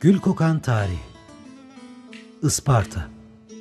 Gül kokan tarih. Isparta.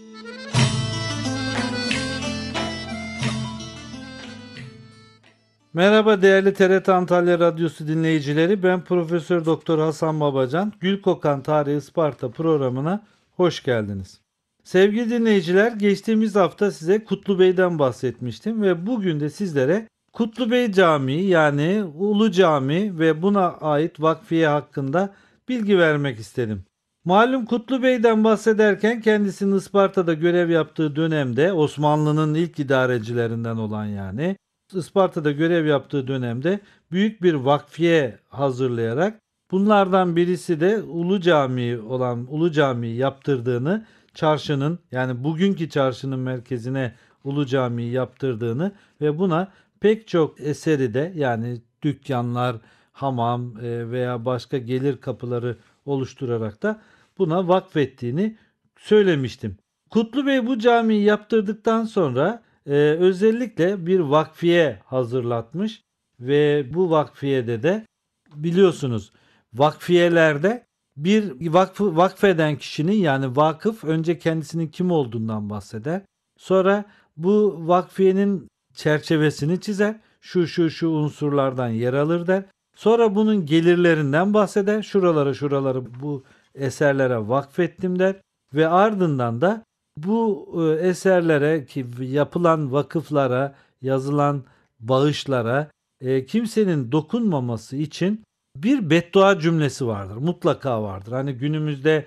Merhaba değerli TRT Antalya Radyosu dinleyicileri. Ben Profesör Doktor Hasan Babacan. Gül Kokan Tarih Isparta programına hoş geldiniz. Sevgili dinleyiciler, geçtiğimiz hafta size Kutlubey'den bahsetmiştim ve bugün de sizlere Kutlubey Camii yani Ulu Cami ve buna ait vakfiye hakkında bilgi vermek istedim. Malum Kutlubey'den bahsederken kendisinin Isparta'da görev yaptığı dönemde Osmanlı'nın ilk idarecilerinden olan yani Isparta'da görev yaptığı dönemde büyük bir vakfiye hazırlayarak bunlardan birisi de Ulu Cami olan Ulu Cami'yi yaptırdığını, çarşının yani bugünkü çarşının merkezine Ulu Cami'yi yaptırdığını ve buna pek çok eseri de yani dükkanlar, hamam veya başka gelir kapıları oluşturarak da buna vakfettiğini söylemiştim. Kutlu Bey bu camiyi yaptırdıktan sonra özellikle bir vakfiye hazırlatmış ve bu vakfiyede de biliyorsunuz vakfiyelerde bir vakfeden kişinin yani vakıf önce kendisinin kim olduğundan bahseder. Sonra bu vakfiyenin çerçevesini çizer. Şu unsurlardan yer alır der. Sonra bunun gelirlerinden bahseder. Şuraları bu eserlere vakfettim der. Ve ardından da bu eserlere ki yapılan vakıflara, yazılan bağışlara kimsenin dokunmaması için bir beddua cümlesi vardır. Mutlaka vardır. Hani günümüzde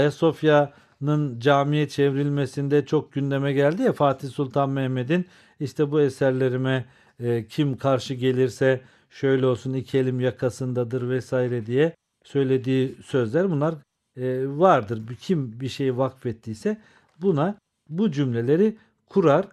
Ayasofya'nın camiye çevrilmesinde çok gündeme geldi ya Fatih Sultan Mehmet'in işte bu eserlerime kim karşı gelirse şöyle olsun iki elim yakasındadır vesaire diye söylediği sözler bunlar vardır. Kim bir şeyi vakfettiyse buna bu cümleleri kurar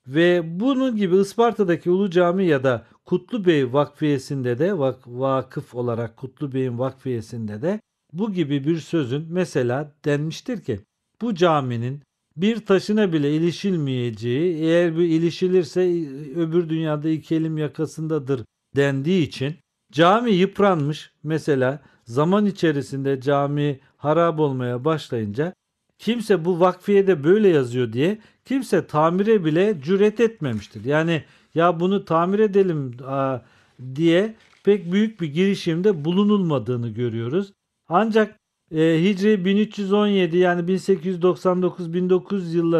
ve bunun gibi Isparta'daki Ulu Cami ya da Kutlubey Vakfiyesi'nde de vakıf olarak Kutlubey'in vakfiyesinde de bu gibi bir sözün mesela denmiştir ki bu caminin bir taşına bile ilişilmeyeceği eğer bir ilişilirse öbür dünyada iki elim yakasındadır dendiği için cami yıpranmış mesela zaman içerisinde cami harap olmaya başlayınca kimse bu vakfiyede böyle yazıyor diye kimse tamire bile cüret etmemiştir. Yani ya bunu tamir edelim diye pek büyük bir girişimde bulunulmadığını görüyoruz. Ancak Hicri 1317 yani 1899-1900 yılları